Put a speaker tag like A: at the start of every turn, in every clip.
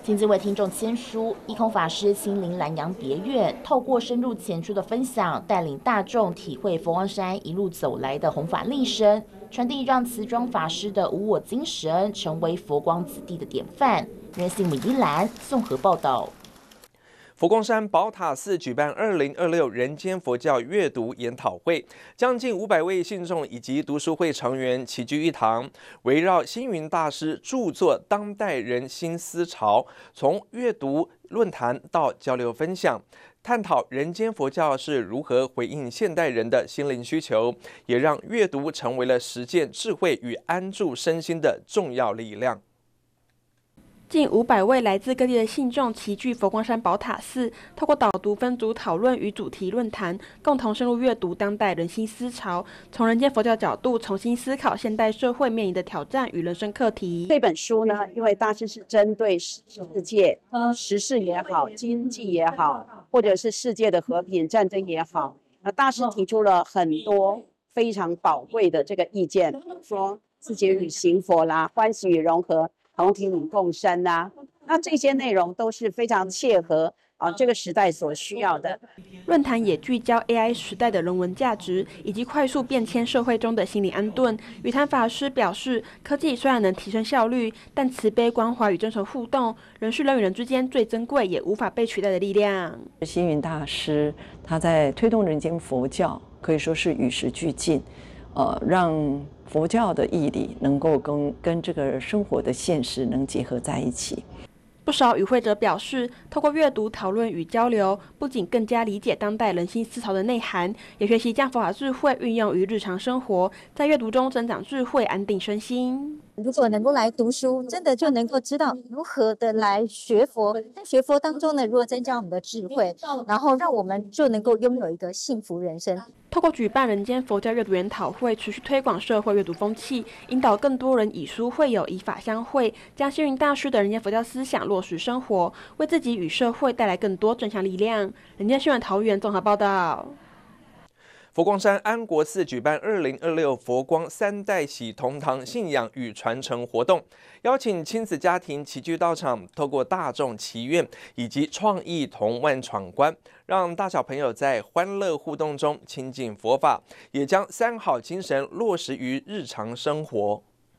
A: 亲自为听众签书，一空法师亲临南洋别院，透过深入浅出的分享，带领大众体会佛光山一路走来的弘法历程，传递让慈庄法师的无我精神成为佛光子弟的典范。原新闻宜兰综合报道。
B: 佛光山宝塔寺举办2026人间佛教阅读研讨会，将近500位信众以及读书会成员齐聚一堂，围绕星云大师著作《当代人心思潮》，从阅读论坛到交流分享，探讨人间佛教是如何回应现代人的心灵需求，也让阅读成为了实践智慧与安住身心的重要力量。
C: 近500位来自各地的信众齐聚佛光山宝塔寺，透过导读分组讨论与主题论坛，共同深入阅读当代人心思潮，从人间佛教角度重新思考现代社会面临的挑战与人生课题。
D: 这本书呢，因为大致是针对世界时事也好、经济也好，或者是世界的和平、战争也好，大师提出了很多非常宝贵的这个意见，说自己与行佛啦，欢喜与融合，同体与共生啊，那这些内容都是非常切合这个时代所需要的。
C: 论坛也聚焦 AI 时代的人文价值，以及快速变迁社会中的心理安顿。语坛法师表示，科技虽然能提升效率，但慈悲关怀与真诚互动，仍是人与人之间最珍贵也无法被取代的力量。
E: 星云大师他在推动人间佛教，可以说是与时俱进，让佛教的义理能够跟这个生活的现实能结合在一起。
C: 不少与会者表示，透过阅读、讨论与交流，不仅更加理解当代人心思潮的内涵，也学习将佛法智慧运用于日常生活，在阅读中增长智慧，安定身心。
F: 如果能够来读书，真的就能够知道如何的来学佛，在学佛当中呢，如何增加我们的智慧，然后让我们就能够拥有一个幸福人生。
C: 透过举办人间佛教阅读研讨会，持续推广社会阅读风气，引导更多人以书会友，以法相会，将星云大师的人间佛教思想落实生活，为自己与社会带来更多正向力量。人间新闻桃园综合报道。
B: 佛光山安国寺举办2026佛光三代喜同堂信仰与传承活动，邀请亲子家庭齐聚到场，透过大众祈愿以及创意童玩闯关，让大小朋友在欢乐互动中亲近佛法，也将三好精神落实于日常生活。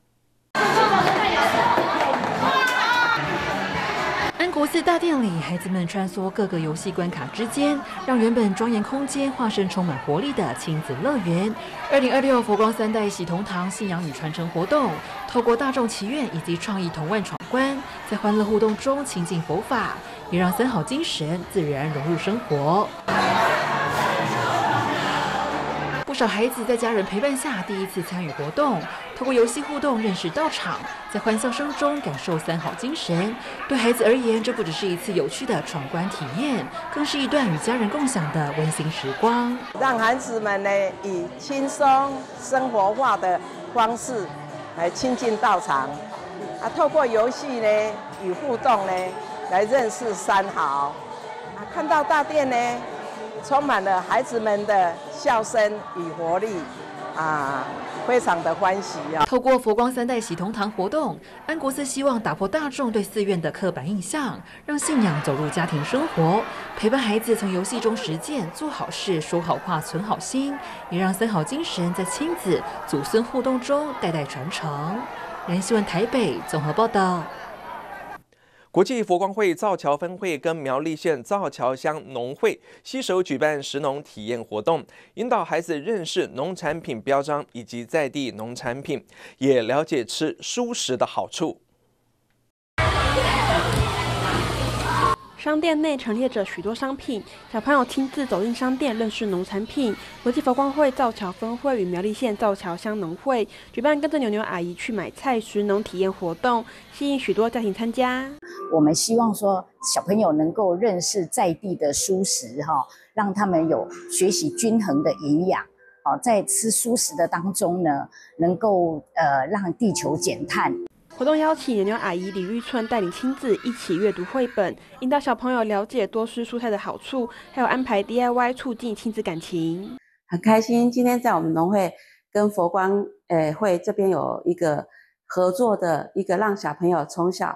G: 安国寺大殿里，孩子们穿梭各个游戏关卡之间，让原本庄严空间化身充满活力的亲子乐园。2026佛光三代喜同堂信仰与传承活动，透过大众祈愿以及创意童玩闯关，在欢乐互动中亲近佛法，也让三好精神自然融入生活。不少孩子在家人陪伴下第一次参与活动，透过游戏互动认识道场，在欢笑声中感受三好精神。对孩子而言，这不只是一次有趣的闯关体验，更是一段与家人共享的温馨时光。
D: 让孩子们呢以轻松生活化的方式来亲近道场，透过游戏呢与互动呢来认识三好，看到大殿呢充满了孩子们的笑声与活力，非常的欢喜啊！
G: 透过佛光三代喜同堂活动，安国寺希望打破大众对寺院的刻板印象，让信仰走入家庭生活，陪伴孩子从游戏中实践做好事、说好话、存好心，也让三好精神在亲子、祖孙互动中代代传承。人新闻台北综合报道。
B: 国际佛光会造桥分会跟苗栗县造桥乡农会携手举办食农体验活动，引导孩子认识农产品标章以及在地农产品，也了解吃蔬食的好处。
C: 商店内陈列着许多商品，小朋友亲自走进商店认识农产品。国际佛光会造桥分会与苗栗县造桥乡农会举办跟着牛牛阿姨去买菜食农体验活动，吸引许多家庭参加。
H: 我们希望说小朋友能够认识在地的蔬食让他们有学习均衡的营养。在吃蔬食的当中呢，能够让地球减碳。
C: 活动邀请牛牛阿姨李玉春带领亲子一起阅读绘本，引导小朋友了解多吃蔬菜的好处，还有安排 DIY 促进亲子感情。
I: 很开心今天在我们农会跟佛光会这边有一个合作的一个让小朋友从小